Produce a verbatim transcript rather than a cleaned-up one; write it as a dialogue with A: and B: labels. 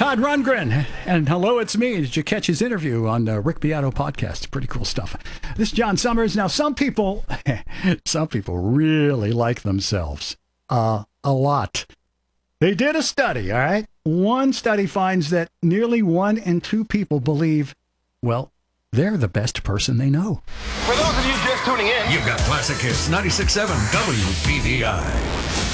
A: Todd Rundgren. And hello, it's me. Did you catch his interview on the Rick Beato podcast? Pretty cool stuff. This is John Summers. Now, some people, some people really like themselves. Uh, a lot. They did a study, all right? One study finds that nearly one in two people believe, well, they're the best person they know.
B: For those of you just tuning in,
C: you've got Classic Hits ninety-six point seven W B D I.